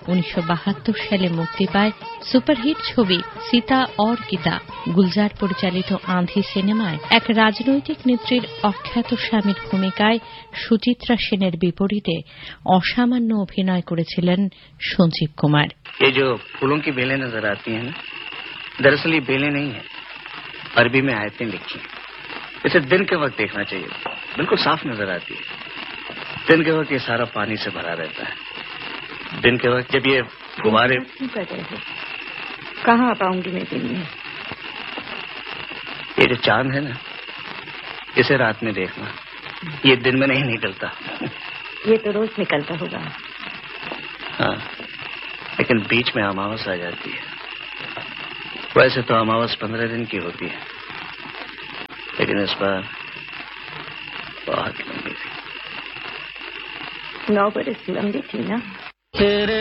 1972 সালে মুক্তি পায় সুপারহিট ছবি সীতা और গীতা। গুলজার পরিচালিত আঁধি সিনেমায় এক রাজনৈতিক নেত্রীর অখ্যাত স্বামীর ভূমিকায় সুচিত্রা সেনের বিপরীতে অসামান্য অভিনয় করেছিলেন সঞ্জীব কুমার। ये जो फूलों की बेलें नजर आती हैं ना, दरअसल ये बेलें नहीं है, अरबी में आयतें लिखी हैं। इसे दिन के वक्त देखना चाहिए, बिल्कुल साफ नजर आती है। दिन के वक्त ये सारा पानी से भरा रहता है। दिन के वक्त जब ये फुवारे कहाँ आ पाऊंगी मैं दिन में? ये जो चांद है ना, इसे रात में देखना, ये दिन में नहीं निकलता। ये तो रोज निकलता होगा। हाँ, लेकिन बीच में अमावस आ जाती है। वैसे तो अमावस 15 दिन की होती है, लेकिन इस बार बहुत लंबी थी। 9 बरस लंबी थी ना।